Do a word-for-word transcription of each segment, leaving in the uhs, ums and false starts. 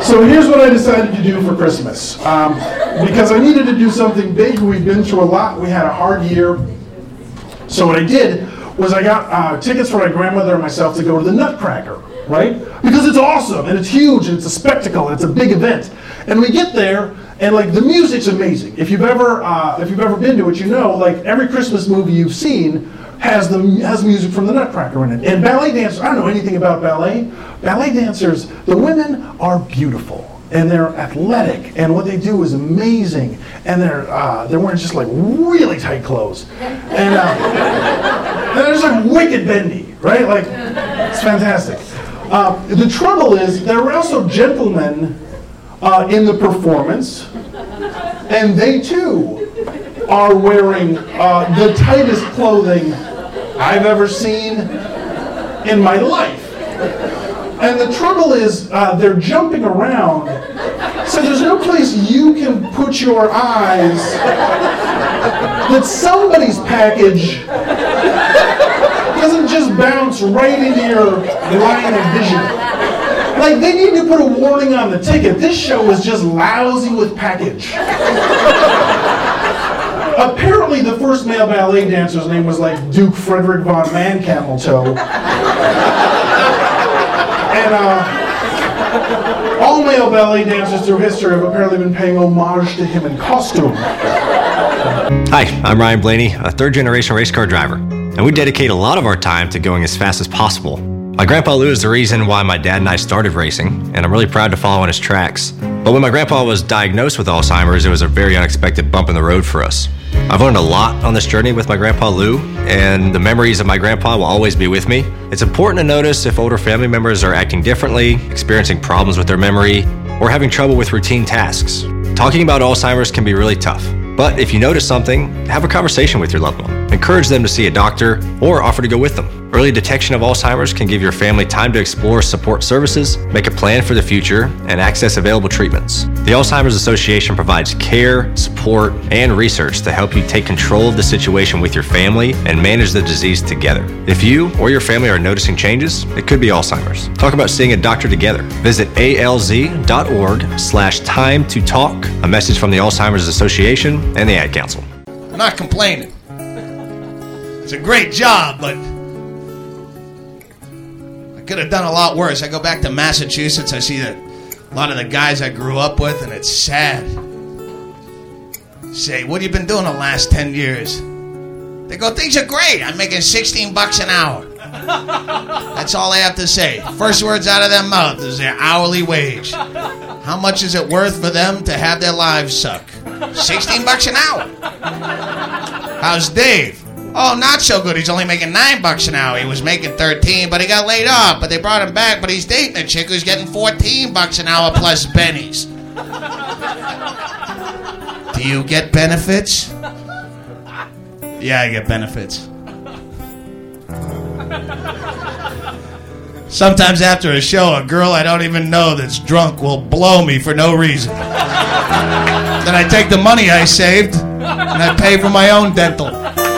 So here's what I decided to do for Christmas. Um, because I needed to do something big. We've been through a lot. We had a hard year. So what I did was I got uh, tickets for my grandmother and myself to go to the Nutcracker, right? Because it's awesome, and it's huge, and it's a spectacle, and it's a big event. And we get there, and like the music's amazing. If you've ever, uh, if you've ever been to it, you know, like every Christmas movie you've seen has the has music from the Nutcracker in it. And ballet dancers, I don't know anything about ballet. Ballet dancers, the women are beautiful, and they're athletic, and what they do is amazing. And they're uh, they're wearing just like really tight clothes, and, uh, and they're just like wicked bendy, right? Like it's fantastic. Uh, the trouble is there are also gentlemen uh, in the performance, and they too are wearing uh, the tightest clothing I've ever seen in my life. And the trouble is uh, they're jumping around, so there's no place you can put your eyes that somebody's package doesn't just bounce right into your line of vision. Like, they need to put a warning on the ticket. This show is just lousy with package. Apparently, the first male ballet dancer's name was like Duke Frederick von Mancameltoe. And uh, all male ballet dancers through history have apparently been paying homage to him in costume. Hi, I'm Ryan Blaney, a third-generation race car driver, and we dedicate a lot of our time to going as fast as possible. My grandpa Lou is the reason why my dad and I started racing, and I'm really proud to follow in his tracks. But when my grandpa was diagnosed with Alzheimer's, it was a very unexpected bump in the road for us. I've learned a lot on this journey with my grandpa Lou, and the memories of my grandpa will always be with me. It's important to notice if older family members are acting differently, experiencing problems with their memory, or having trouble with routine tasks. Talking about Alzheimer's can be really tough, but if you notice something, have a conversation with your loved one. Encourage them to see a doctor or offer to go with them. Early detection of Alzheimer's can give your family time to explore support services, make a plan for the future, and access available treatments. The Alzheimer's Association provides care, support, and research to help you take control of the situation with your family and manage the disease together. If you or your family are noticing changes, it could be Alzheimer's. Talk about seeing a doctor together. Visit alz.org slash time to talk. A message from the Alzheimer's Association and the Ad Council. I'm not complaining. It's a great job, but I could have done a lot worse. I go back to Massachusetts, I see that a lot of the guys I grew up with, and it's sad. Say, what have you been doing the last ten years? They go, things are great. I'm making sixteen bucks an hour. That's all I have to say. First words out of their mouth is their hourly wage. How much is it worth for them to have their lives suck? sixteen bucks an hour. How's Dave? Oh, not so good. He's only making nine bucks an hour. He was making thirteen, but he got laid off. But they brought him back, but he's dating a chick who's getting fourteen bucks an hour plus bennies. Do you get benefits? Yeah, I get benefits. Sometimes after a show, a girl I don't even know that's drunk will blow me for no reason. Then I take the money I saved and I pay for my own dental.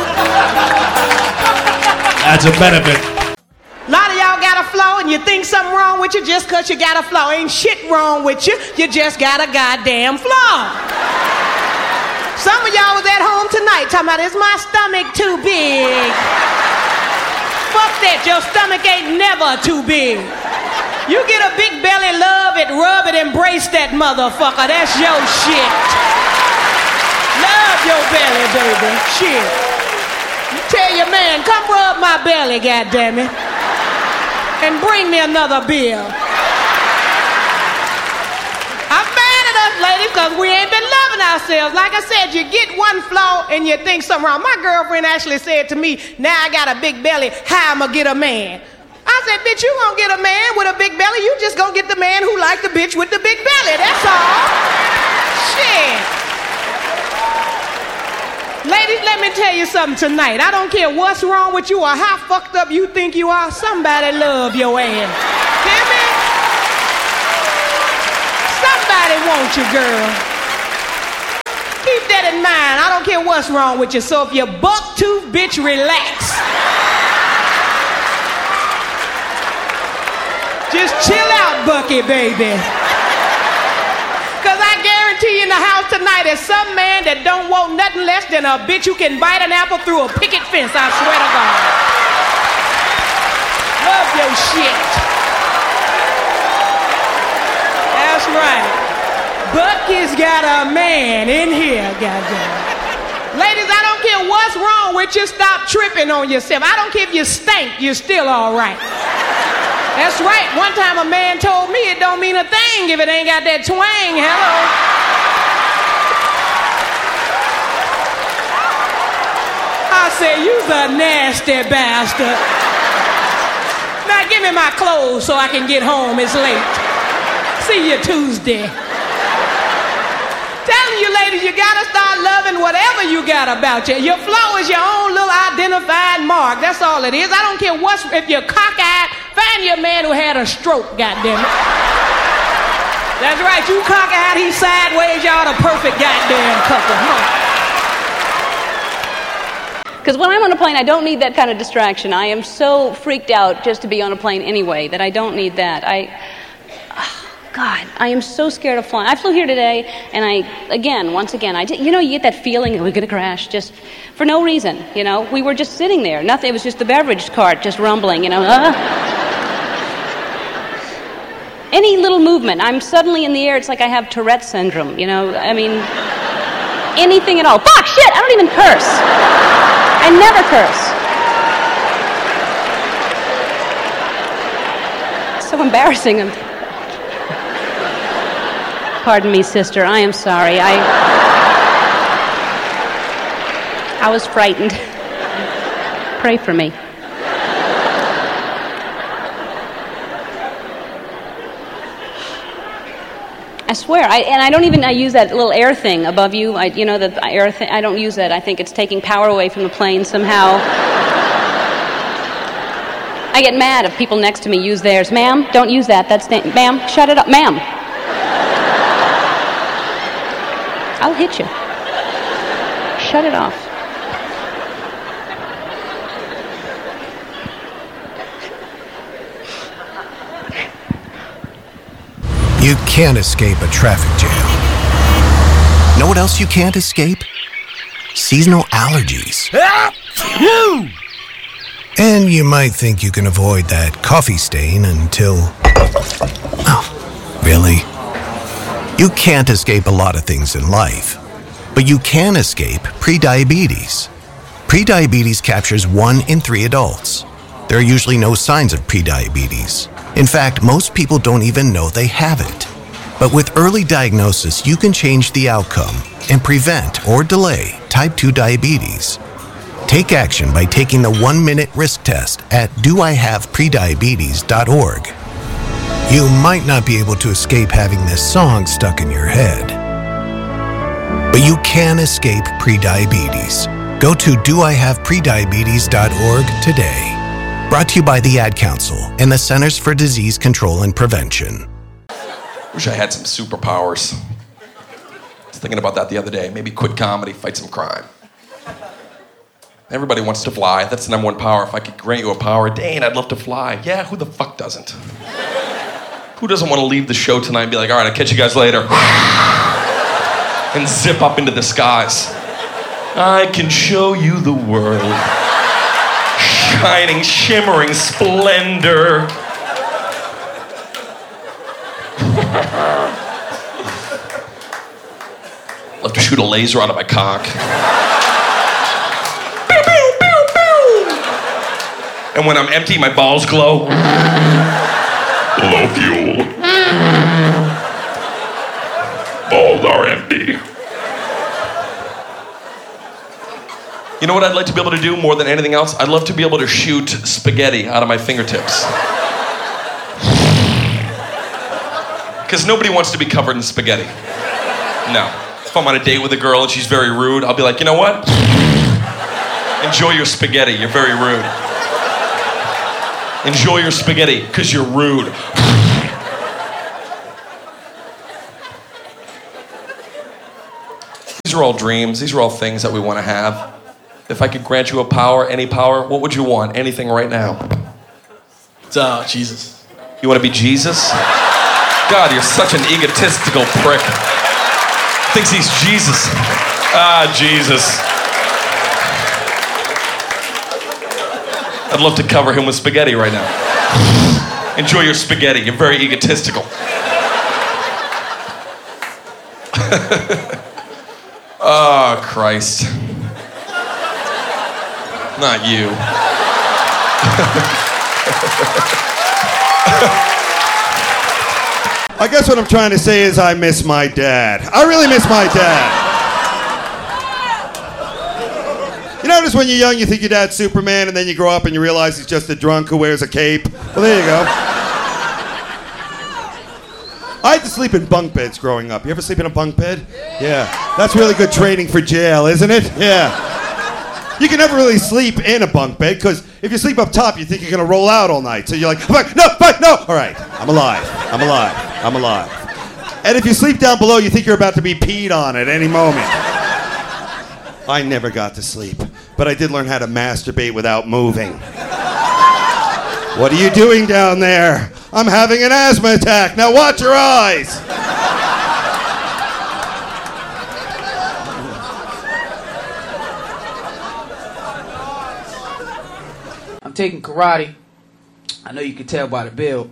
That's a benefit. A lot of y'all got a flaw and you think something wrong with you just because you got a flaw. Ain't shit wrong with you. You just got a goddamn flaw. Some of y'all was at home tonight talking about, is my stomach too big? Fuck that, your stomach ain't never too big. You get a big belly, love it, rub it, embrace that motherfucker. That's your shit. Love your belly, baby. Shit. You tell your man, come rub my belly, goddammit. And bring me another beer. I'm mad at us, ladies, because we ain't been loving ourselves. Like I said, you get one flaw and you think something wrong. My girlfriend actually said to me, now I got a big belly, how am I get a man? I said, bitch, you gonna get a man with a big belly, you just gonna get the man who like the bitch with the big belly, that's all. Shit. Ladies, let me tell you something tonight. I don't care what's wrong with you or how fucked up you think you are, somebody love your ass. Hear me? Somebody want you, girl. Keep that in mind. I don't care what's wrong with you. So if you're buck tooth, bitch, relax. Just chill out, Bucky, baby. Because I guarantee you in the house tonight there's some man that don't want nothing less than a bitch who can bite an apple through a picket fence, I swear to God. Love your shit. That's right. Bucky's got a man in here, goddamn. Ladies, I don't care what's wrong with you, stop tripping on yourself. I don't care if you stink, you're still all right. That's right. One time a man told me it don't mean a thing if it ain't got that twang. Hello. I say, you's a nasty bastard. Now give me my clothes so I can get home. It's late. See you Tuesday. Telling you ladies, you gotta start loving whatever you got about you. Your flaw is your own little identified mark. That's all it is. I don't care what's, if you're cockeyed, find you a man who had a stroke, goddammit. That's right, you cockeyed, he's sideways, y'all the perfect goddamn couple. Because when I'm on a plane, I don't need that kind of distraction. I am so freaked out just to be on a plane anyway that I don't need that. I... God, I am so scared of flying. I flew here today, and I, again, once again, I did, you know, you get that feeling that we're going to crash just for no reason, you know. We were just sitting there. Nothing. It was just the beverage cart just rumbling, you know. Uh. Any little movement, I'm suddenly in the air. It's like I have Tourette syndrome, you know. I mean, anything at all. Fuck, shit, I don't even curse. I never curse. It's so embarrassing. I'm, Pardon me, sister. I am sorry. I I was frightened. Pray for me. I swear, I, and I don't even I use that little air thing above you. I, you know, the air thing. I don't use that. I think it's taking power away from the plane somehow. I get mad if people next to me use theirs. Ma'am, don't use that. That's na- ma'am, shut it up, ma'am. I'll hit you. Shut it off. You can't escape a traffic jam. Know what else you can't escape? Seasonal allergies. And you might think you can avoid that coffee stain until... Oh, really? You can't escape a lot of things in life, but you can escape prediabetes. Prediabetes captures one in three adults. There are usually no signs of prediabetes. In fact, most people don't even know they have it. But with early diagnosis, you can change the outcome and prevent or delay type two diabetes. Take action by taking the one-minute risk test at do I have prediabetes dot org. You might not be able to escape having this song stuck in your head, but you can escape prediabetes. Go to do I have prediabetes dot org today. Brought to you by the Ad Council and the Centers for Disease Control and Prevention. Wish I had some superpowers. I was thinking about that the other day. Maybe quit comedy, fight some crime. Everybody wants to fly. That's the number one power. If I could grant you a power, Dane, I'd love to fly. Yeah, who the fuck doesn't? Who doesn't want to leave the show tonight and be like, all right, I'll catch you guys later. And zip up into the skies. I can show you the world. Shining, shimmering splendor. Love to shoot a laser out of my cock. Pew, pew, pew, pew. And when I'm empty, my balls glow. Low fuel. Balls are empty. You know what I'd like to be able to do more than anything else? I'd love to be able to shoot spaghetti out of my fingertips. Because nobody wants to be covered in spaghetti. No. If I'm on a date with a girl and she's very rude, I'll be like, you know what? Enjoy your spaghetti, you're very rude. Enjoy your spaghetti, because you're rude. These are all dreams, these are all things that we want to have. If I could grant you a power, any power, what would you want? Anything right now? It's uh, Jesus. You want to be Jesus? God, you're such an egotistical prick. Thinks he's Jesus. Ah, Jesus. I'd love to cover him with spaghetti right now. Enjoy your spaghetti. You're very egotistical. Oh, Christ. Not you. I guess what I'm trying to say is I miss my dad. I really miss my dad. You notice when you're young, you think your dad's Superman, and then you grow up and you realize he's just a drunk who wears a cape? Well, there you go. I had to sleep in bunk beds growing up. You ever sleep in a bunk bed? Yeah. That's really good training for jail, isn't it? Yeah. You can never really sleep in a bunk bed, because if you sleep up top, you think you're going to roll out all night. So you're like, fuck, no, fuck, no. All right, I'm alive. I'm alive. I'm alive. And if you sleep down below, you think you're about to be peed on at any moment. I never got to sleep, but I did learn how to masturbate without moving. What are you doing down there? I'm having an asthma attack. Now watch your eyes. I'm taking karate. I know you can tell by the build.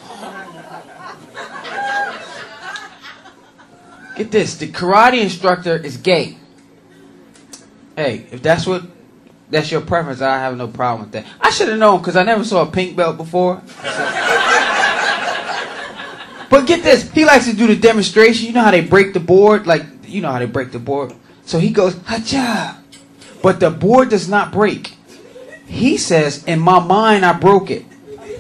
Get this, the karate instructor is gay. Hey, if that's what, that's your preference, I have no problem with that. I should have known, because I never saw a pink belt before. But get this, he likes to do the demonstration. You know how they break the board? Like, you know how they break the board? So he goes, ha-cha. But the board does not break. He says, in my mind, I broke it.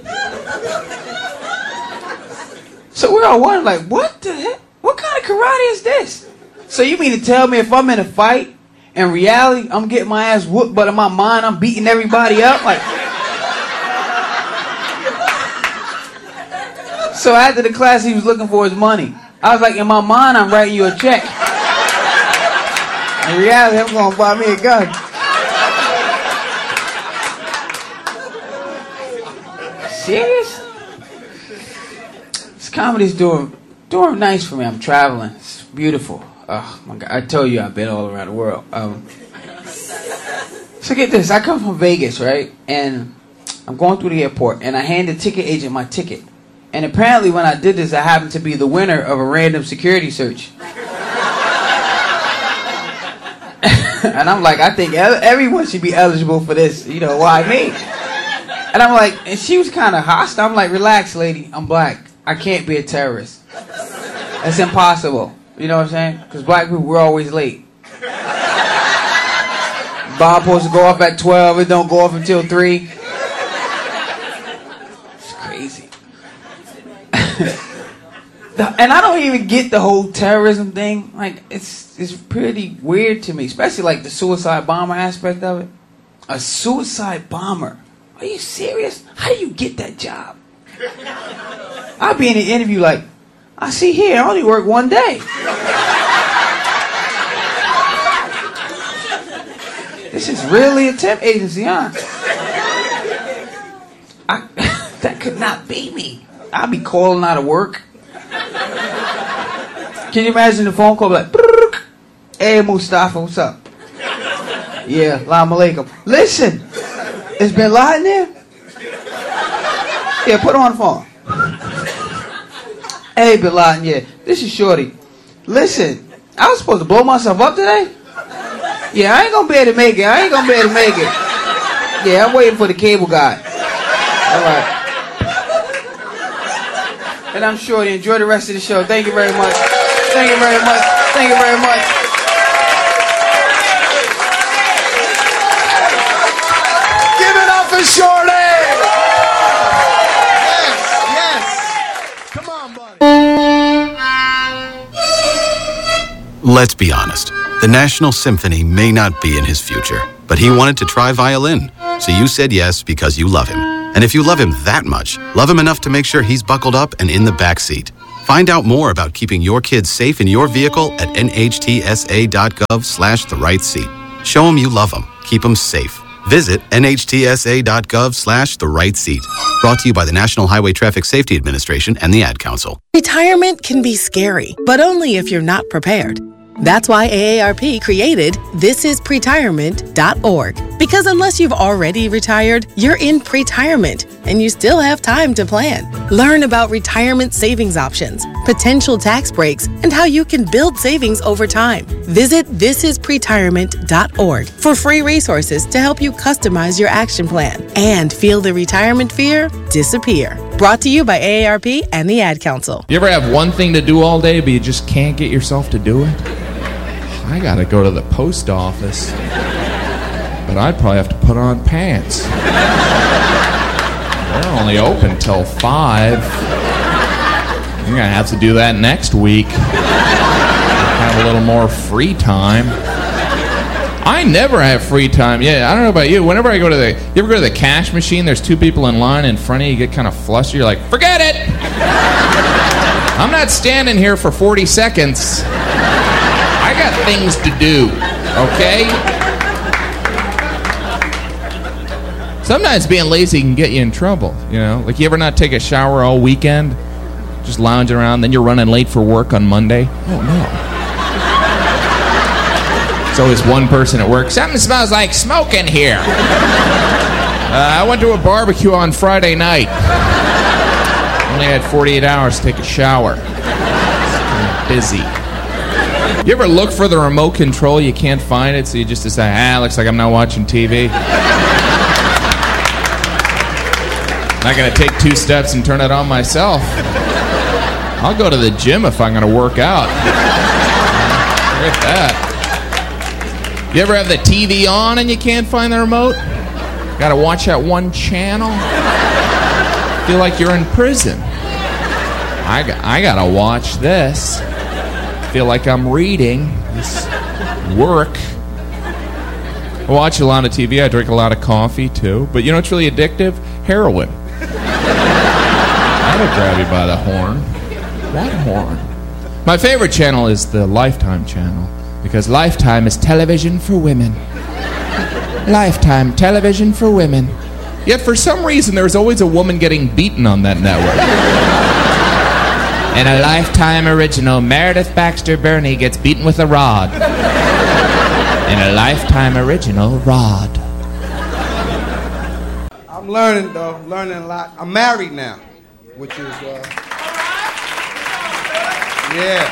So we're all wondering, like, what the heck? What kind of karate is this? So you mean to tell me if I'm in a fight, in reality, I'm getting my ass whooped, but in my mind, I'm beating everybody up? Like, so after the class, he was looking for his money. I was like, in my mind, I'm writing you a check. In reality, I'm going to buy me a gun. Serious? This comedy's doing doing nice for me. I'm traveling. It's beautiful. Oh my God! I told you I've been all around the world. Um, so get this. I come from Vegas, right? And I'm going through the airport, and I hand the ticket agent my ticket. And apparently, when I did this, I happened to be the winner of a random security search. And I'm like, I think everyone should be eligible for this. You know, why me? And I'm like, and she was kind of hostile. I'm like, relax, lady. I'm black. I can't be a terrorist. That's impossible. You know what I'm saying? Because black people, we're always late. Bomb supposed to go off at twelve. It don't go off until three. It's crazy. And I don't even get the whole terrorism thing. Like, it's it's pretty weird to me. Especially, like, the suicide bomber aspect of it. A suicide bomber. Are you serious? How do you get that job? I'll be in an interview like, I see here, I only work one day. This is really a temp agency, huh? I, that could not be me. I'll be calling out of work. Can you imagine the phone call like, hey Mustafa, what's up? Yeah, Lam Alaikum. Listen, is Bin Laden there? Yeah, put him on the phone. Hey, Bin Laden, yeah, this is Shorty. Listen, I was supposed to blow myself up today? Yeah, I ain't gonna be able to make it. I ain't gonna be able to make it. Yeah, I'm waiting for the cable guy. All right. And I'm Shorty. Enjoy the rest of the show. Thank you very much. Thank you very much. Thank you very much. Give it up for Shorty! Yes, yes. Come on, buddy. Let's be honest. The National Symphony may not be in his future, but he wanted to try violin. So you said yes because you love him. And if you love him that much, love him enough to make sure he's buckled up and in the back seat. Find out more about keeping your kids safe in your vehicle at N H T S A dot gov slash the right seat. Show him you love him. Keep him safe. Visit nhtsa.gov slash the right seat. Brought to you by the National Highway Traffic Safety Administration and the Ad Council. Retirement can be scary, but only if you're not prepared. That's why A A R P created this is pretirement dot org. Because unless you've already retired, you're in pretirement, and you still have time to plan. Learn about retirement savings options, potential tax breaks, and how you can build savings over time. Visit this is pretirement dot org for free resources to help you customize your action plan and feel the retirement fear disappear. Brought to you by A A R P and the Ad Council. You ever have one thing to do all day, but you just can't get yourself to do it? I gotta go to the post office, but I'd probably have to put on pants. They're only open till five. I'm gonna have to do that next week. Have a little more free time. I never have free time. Yeah, I don't know about you. Whenever I go to the, you ever go to the cash machine? There's two people in line in front of you. You get kind of flustered. You're like, forget it. I'm not standing here for forty seconds. I got things to do, okay? Sometimes being lazy can get you in trouble, you know? Like, you ever not take a shower all weekend? Just lounging around, then you're running late for work on Monday? Oh, no. There's always one person at work. Something smells like smoke in here. Uh, I went to a barbecue on Friday night. Only had forty-eight hours to take a shower. I'm busy. You ever look for the remote control, you can't find it, so you just decide, ah, looks like I'm not watching T V. Not gonna take two steps and turn it on myself. I'll go to the gym if I'm gonna work out. Look at that. You ever have the T V on and you can't find the remote? Gotta watch that one channel? Feel like you're in prison. I, got, I gotta watch this. Feel like I'm reading this work. I watch a lot of T V. I drink a lot of coffee too. But you know what's really addictive? Heroin. That'll grab you by the horn. What horn? My favorite channel is the Lifetime channel because Lifetime is television for women. Lifetime television for women. Yet for some reason there's always a woman getting beaten on that network. In a Lifetime original, Meredith Baxter Burney gets beaten with a rod. In a Lifetime original, Rod. I'm learning, though. Learning a lot. I'm married now, which is, uh... yeah.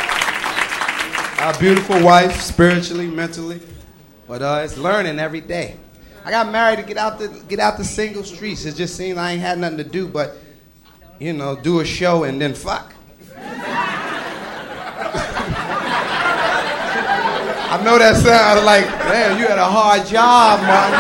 A beautiful wife, spiritually, mentally. But uh, it's learning every day. I got married to get out the, get out the single streets. It just seemed I ain't had nothing to do but, you know, do a show and then fuck. I know that sounds like, damn, you had a hard job, man.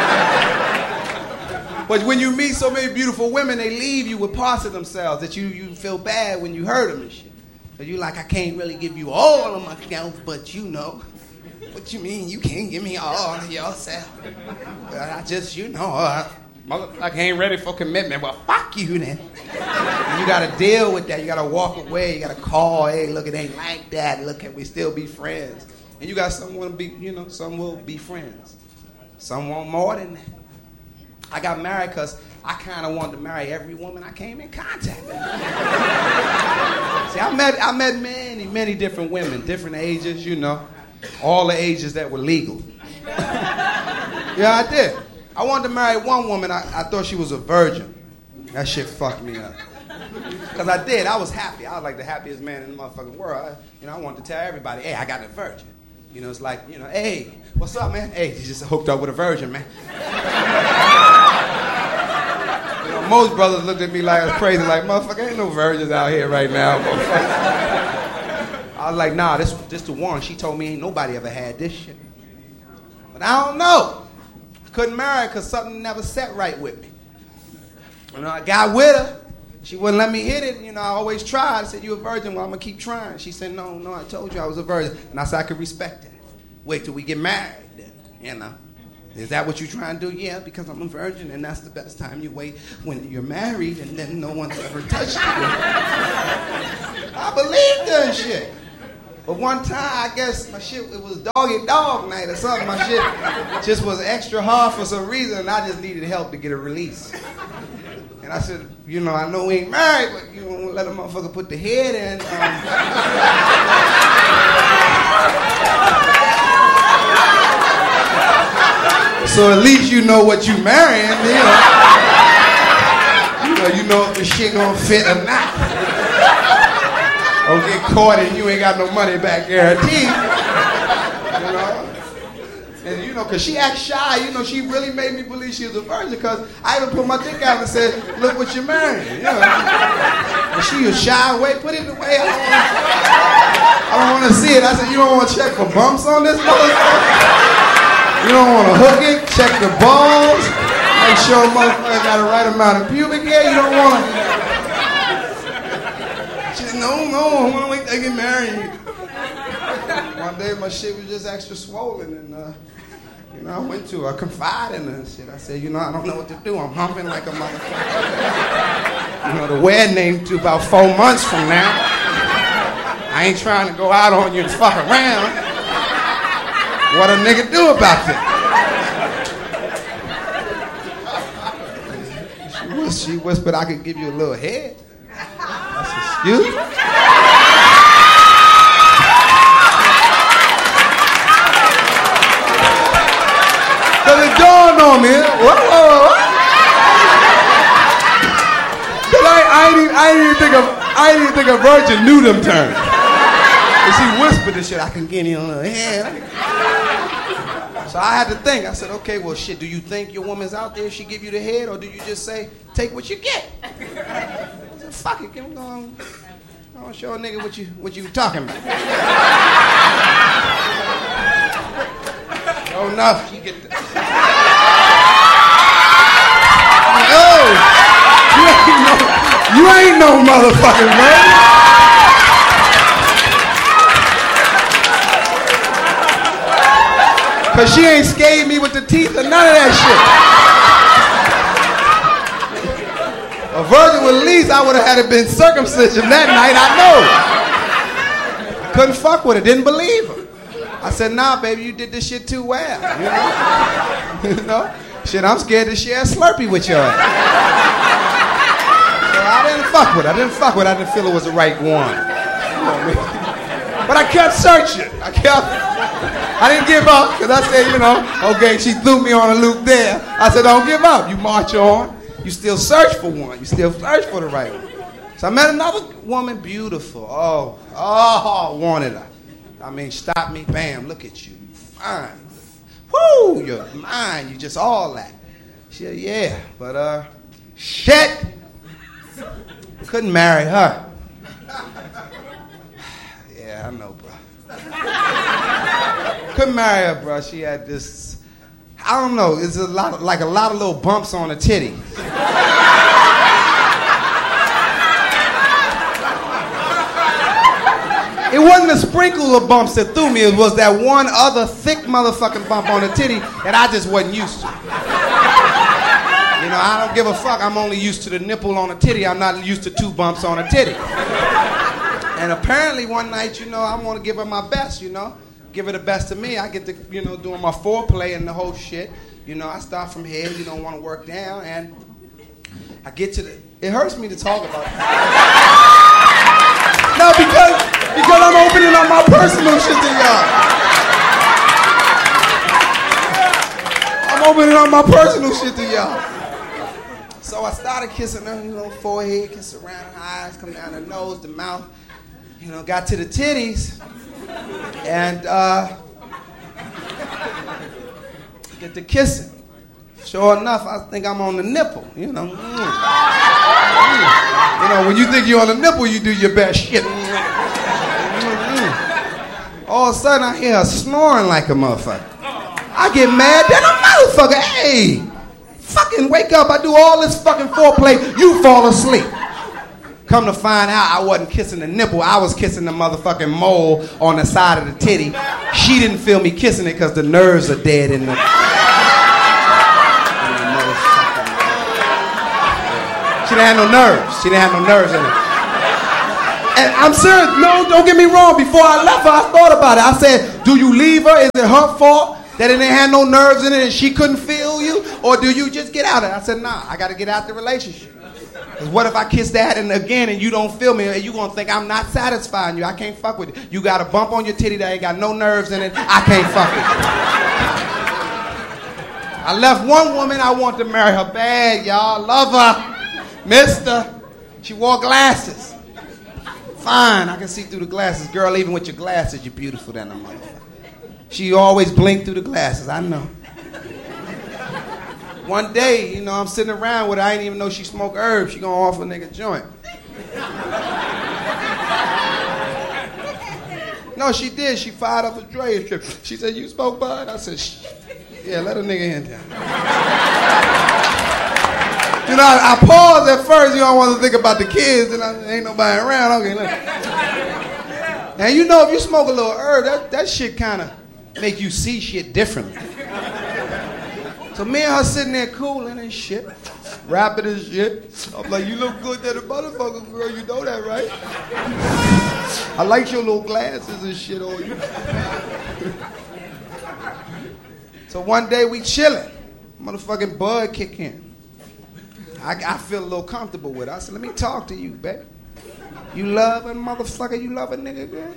But when you meet so many beautiful women, they leave you with parts of themselves that you, you feel bad when you hurt them and shit. Because you like, I can't really give you all of myself, but you know. What you mean you can't give me all of yourself? I just, you know, uh, motherfucker ain't ready for commitment. Well, fuck you then. And you gotta deal with that. You gotta walk away. You gotta call, hey, look, it ain't like that. Look, can we still be friends? And you got some want to be, you know, some will be friends. Some want more than that. I got married because I kind of wanted to marry every woman I came in contact with. See, I met, I met many, many different women, different ages, you know, all the ages that were legal. Yeah, I did. I wanted to marry one woman. I, I thought she was a virgin. That shit fucked me up. Because I did. I was happy. I was like the happiest man in the motherfucking world. I, you know, I wanted to tell everybody, hey, I got a virgin. You know, it's like, you know, hey, what's up, man? Hey, you just hooked up with a virgin, man. You know, most brothers looked at me like I was crazy, like, motherfucker, ain't no virgins out here right now, motherfucker. I was like, nah, this this the one. She told me ain't nobody ever had this shit. But I don't know. I couldn't marry her because something never set right with me. When I got with her, she wouldn't let me hit it. You know, I always tried. I said, you a virgin? Well, I'm going to keep trying. She said, no, no, I told you I was a virgin. And I said, I could respect that. Wait till we get married then, you know. Is that what you're trying to do? Yeah, because I'm a virgin, and that's the best time you wait when you're married, and then no one's ever touched you. I believed that shit. But one time, I guess my shit, it was doggy dog night or something. My shit just was extra hard for some reason, and I just needed help to get a release. And I said, you know, I know we ain't married, but you know, let a motherfucker put the head in. Um, so at least you know what you marrying, you know. You know, you know if the shit gonna fit or not. Don't get caught and you ain't got no money back guaranteed. You know? And you know, cause she act shy, you know, she really made me believe she was a virgin, cause I even put my dick out and said, look what you're marrying, you know. And she was shy away, put it away, I don't wanna, I don't wanna see it. I said, you don't wanna check for bumps on this motherfucker? You don't wanna hook it, check the balls, make sure motherfucker got the right amount of pubic hair, you don't wanna. She said, no, no, I wanna wait till I get married. One day my shit was just extra swollen, and uh, you know, I went to her, I confided in her and shit. I said, you know, I don't know what to do. I'm humping like a motherfucker. You know, the wedding ain't to about four months from now. I ain't trying to go out on you and fuck around. What a nigga do about that? She, whis- she whispered I could give you a little head. I said, excuse me? Cause it dawned on me, whoa, whoa, whoa. Cause I, I, ain't even, I ain't even think of, I ain't even think a virgin knew them terms. And she whispered this shit, I can get you on her head. So I had to think. I said, okay, well, shit, do you think your woman's out there if she give you the head, or do you just say, take what you get? I said, fuck it, I'm going to show a nigga what you, what you talking about. Oh, no, she get the... Oh, you ain't no, you ain't no motherfucking man. Cause she ain't scathed me with the teeth or none of that shit. A virgin with least, I would have had it been circumcision that night, I know. Couldn't fuck with her, didn't believe her. I said, nah, baby, you did this shit too well, you know? You know? Shit, I'm scared to share a Slurpee with your ass. So I didn't fuck with her, I didn't fuck with her, I didn't feel it was the right one. You know what I mean? But I kept searching, I kept... I didn't give up, because I said, you know, okay, she threw me on a loop there. I said, don't give up. You march on. You still search for one. You still search for the right one. So I met another woman, beautiful. Oh, oh, wanted her. I mean, stop me, bam, look at you. You fine. Woo, you're mine. You just all that. She said, yeah, but, uh, shit. Couldn't marry her. Yeah, I know, bro. Couldn't marry her, bro. She had this, I don't know, it's a lot of, like a lot of little bumps on her titty. It wasn't a sprinkle of bumps that threw me, it was that one other thick motherfucking bump on the titty that I just wasn't used to. You know, I don't give a fuck, I'm only used to the nipple on a titty, I'm not used to two bumps on a titty. And apparently one night, you know, I want to give her my best, you know. Give her the best of me. I get to, you know, doing my foreplay and the whole shit. You know, I start from here, you don't want to work down, and I get to the, it hurts me to talk about it. No, because, because I'm opening up my personal shit to y'all. I'm opening up my personal shit to y'all. So I started kissing her, you know, forehead, kiss around her eyes, come down her nose, the mouth. You know, got to the titties, and uh, get to kissing. Sure enough, I think I'm on the nipple, you know. Mm. Mm. You know, when you think you're on the nipple, you do your best shit. Mm. All of a sudden, I hear her snoring like a motherfucker. I get mad, then a motherfucker, hey, fucking wake up, I do all this fucking foreplay, you fall asleep. Come to find out, I wasn't kissing the nipple. I was kissing the motherfucking mole on the side of the titty. She didn't feel me kissing it because the nerves are dead in the... in the motherfucking... She didn't have no nerves. She didn't have no nerves in it. And I'm serious. No, don't get me wrong. Before I left her, I thought about it. I said, do you leave her? Is it her fault that it didn't have no nerves in it and she couldn't feel you? Or do you just get out of it? I said, nah, I got to get out the relationship. Because what if I kiss that and again and you don't feel me and you going to think I'm not satisfying you? I can't fuck with it. You got a bump on your titty that ain't got no nerves in it. I can't fuck with it. I left one woman I want to marry her bad, y'all. Love her. Mister. She wore glasses. Fine, I can see through the glasses. Girl, even with your glasses, you're beautiful than a motherfucker. She always blinked through the glasses, I know. One day, you know, I'm sitting around with her. I didn't even know she smoked herbs. She gonna offer a nigga a joint. No, she did. She fired up a Dre strip. She said, you smoke bud? I said, shh. Yeah, let a nigga in there. You know, I, I paused at first. You don't want to think about the kids, and I, ain't nobody around. Okay, look. And you know, if you smoke a little herb, that, that shit kind of make you see shit differently. So me and her sitting there cooling and shit, rapping and shit. I'm like, you look good than a motherfucker, girl. You know that, right? I like your little glasses and shit on you. So one day we chilling. Motherfucking bud kick in. I, I feel a little comfortable with her. I said, let me talk to you, babe. You love a motherfucker? You love a nigga, girl?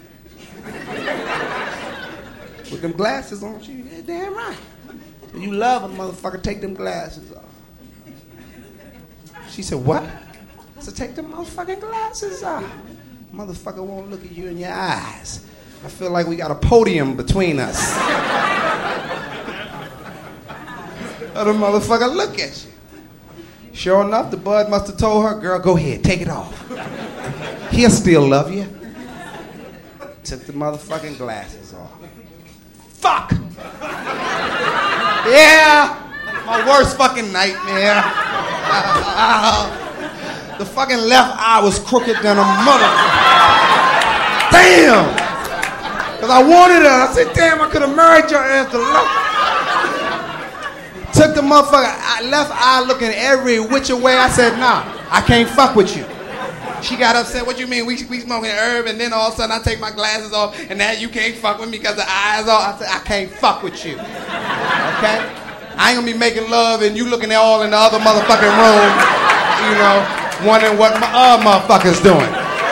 With them glasses on, she, yeah, damn right. You love a motherfucker, take them glasses off. She said, what? I said, take them motherfucking glasses off. Motherfucker won't look at you in your eyes. I feel like we got a podium between us. Other motherfucker look at you. Sure enough, the bud must have told her, girl, go ahead, take it off. He'll still love you. Took the motherfucking glasses off. Fuck! Yeah, my worst fucking nightmare. The fucking left eye was crooked than a mother. Damn! Because I wanted her. I said, damn, I could have married your ass to love. Took the motherfucker left eye looking every which way. I said, nah, I can't fuck with you. She got upset. What you mean? We we smoking herb and then all of a sudden I take my glasses off and now you can't fuck with me because the eyes off. I said, I can't fuck with you. Okay? I ain't gonna be making love and you looking at all in the other motherfucking room, you know, wondering what my other motherfucker's doing.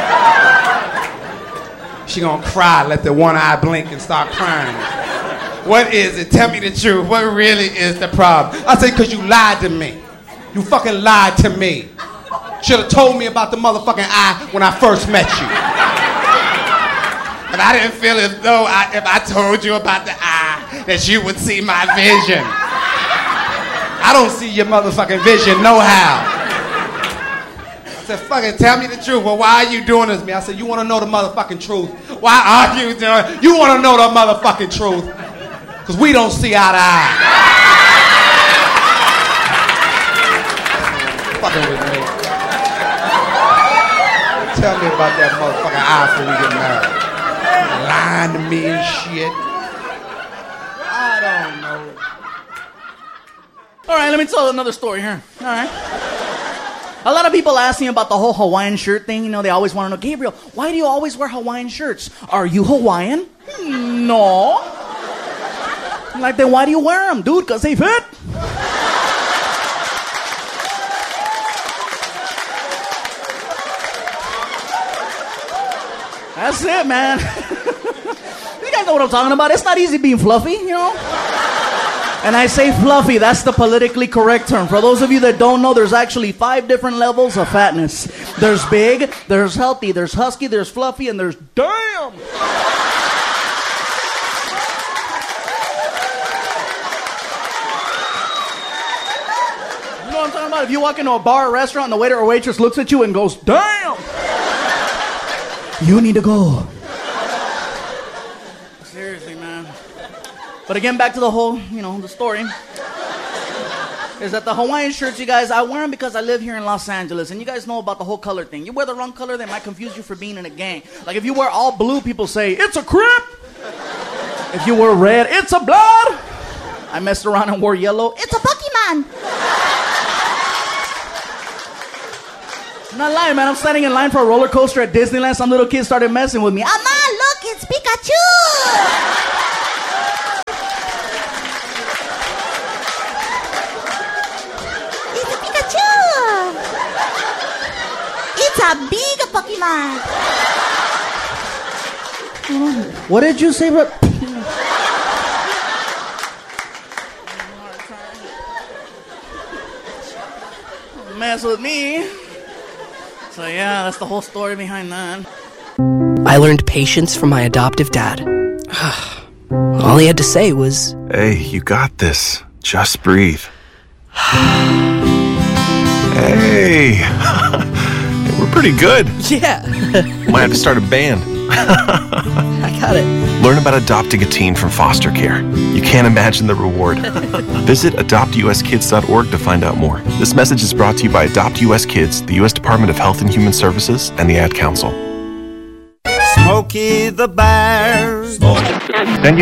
She gonna cry, let the one eye blink and start crying. What is it? Tell me the truth. What really is the problem? I say, because you lied to me. You fucking lied to me. Should have told me about the motherfucking eye when I first met you. But I didn't feel as though I, if I told you about the eye, that you would see my vision. I don't see your motherfucking vision no how. I said, fucking tell me the truth. Well, why are you doing this to me? I said, you want to know the motherfucking truth. Why are you doing it? You want to know the motherfucking truth. Because we don't see eye to eye. Fucking with me. Tell me about that motherfucking eye before we get married. Lying to me and shit. I don't know. All right, let me tell another story here. All right. A lot of people ask me about the whole Hawaiian shirt thing. You know, they always want to know, Gabriel, why do you always wear Hawaiian shirts? Are you Hawaiian? No. I'm like, then why do you wear them, dude? Because they fit. That's it, man. You guys know what I'm talking about. It's not easy being fluffy, you know? And I say fluffy, that's the politically correct term. For those of you that don't know, there's actually five different levels of fatness. There's big, there's healthy, there's husky, there's fluffy, and there's damn. You know what I'm talking about? If you walk into a bar or restaurant and the waiter or waitress looks at you and goes, damn, you need to go. Seriously, man. But again, back to the whole, you know, the story. Is that the Hawaiian shirts, you guys, I wear them because I live here in Los Angeles. And you guys know about the whole color thing. You wear the wrong color, they might confuse you for being in a gang. Like if you wear all blue, people say, it's a Crip. If you wear red, it's a Blood. I messed around and wore yellow, it's a Pokemon. I'm not lying, man. I'm standing in line for a roller coaster at Disneyland. Some little kid started messing with me. Ama, look, it's Pikachu! It's a Pikachu! It's a big Pokemon. What did you say, bro? Mess with me. So yeah, that's the whole story behind that. I learned patience from my adoptive dad. All he had to say was, "Hey, you got this. Just breathe." Hey, we're pretty good. Yeah. Might have to start a band. I got it. Learn about adopting a teen from foster care. You can't imagine the reward. Visit adopt u s kids dot org to find out more. This message is brought to you by Adopt U S Kids, the U S Department of Health and Human Services, and the Ad Council. Smokey the Bear. Then you